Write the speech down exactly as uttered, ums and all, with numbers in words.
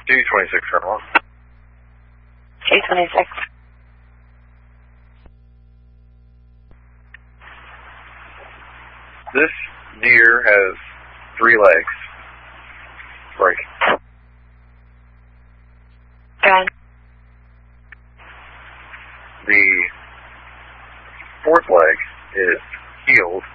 G twenty-six, Colonel. G twenty-six. This deer has three legs. Break. Good. The fourth leg is healed